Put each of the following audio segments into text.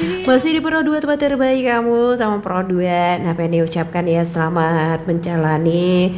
Masih di Pro 2 tempat terbaik kamu sama Pro 2. Nah, pengen diucapkan ya selamat menjalani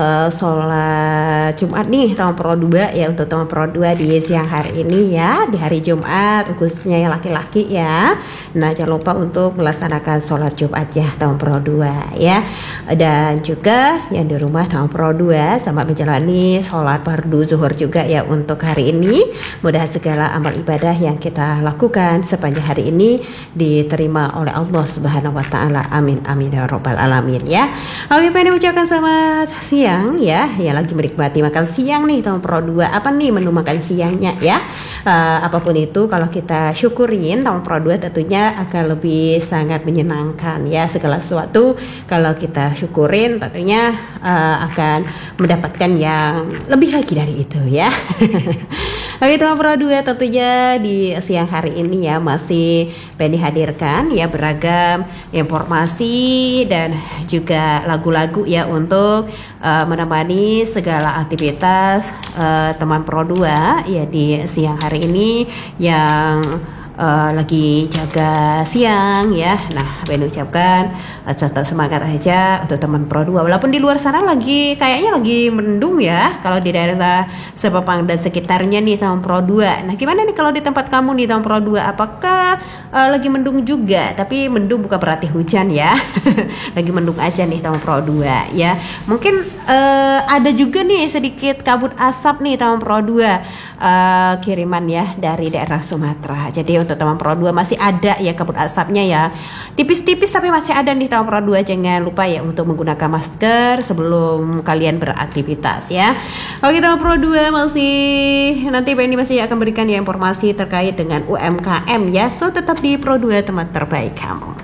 sholat Jumat nih teman Pro 2 ya, untuk teman Pro 2 di siang hari ini ya, di hari Jumat khususnya yang laki-laki ya. Nah, jangan lupa untuk melaksanakan sholat Jumat ya teman Pro 2 ya. Dan juga yang di rumah teman Pro 2 sama menjalani sholat fardu zuhur juga ya untuk hari ini. Mudah segala amal ibadah yang kita lakukan sepanjang hari ini diterima oleh Allah Subhanahu wa taala. Amin amin ya rabbal alamin ya. Oke, pengen ucapkan selamat siang ya, yang lagi menikmati makan siang nih teman Pro 2. Apa nih menu makan siangnya ya? Apapun itu kalau kita syukurin teman Pro 2 tentunya akan lebih sangat menyenangkan ya. Segala sesuatu kalau kita syukurin tentunya akan mendapatkan yang lebih lagi dari itu ya. Oke teman Pro 2, tentunya di siang hari ini ya masih pengen dihadirkan ya beragam informasi dan juga lagu-lagu ya untuk menemani segala aktivitas teman Pro 2 ya di siang hari ini yang lagi jaga siang ya. Nah, pengen ucapkan tetap semangat aja untuk teman Pro 2 walaupun di luar sana kayaknya lagi mendung ya kalau di daerah Sepapang dan sekitarnya nih teman Pro 2. Nah, gimana nih kalau di tempat kamu nih teman Pro 2, apakah lagi mendung juga? Tapi mendung bukan berarti hujan ya. Lagi mendung aja nih teman Pro 2 ya. Mungkin ada juga nih sedikit kabut asap nih teman Pro 2 kiriman ya dari daerah Sumatera. Jadi untuk teman Pro 2 masih ada ya kabut asapnya ya, tipis-tipis tapi masih ada nih teman Pro 2. Jangan lupa ya untuk menggunakan masker sebelum kalian beraktivitas ya. Oke teman Pro 2, nanti Penny masih akan berikan ya informasi terkait dengan UMKM ya. So tetap di Pro 2 teman terbaik kamu.